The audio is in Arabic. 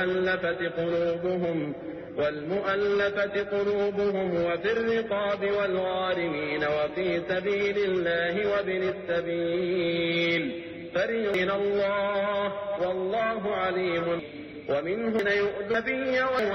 والمؤلفة قلوبهم وفي الرقاب والغارمين وفي سبيل الله وابن السبيل فريضة من الله والله عليم. ومنهم من يؤذي النبي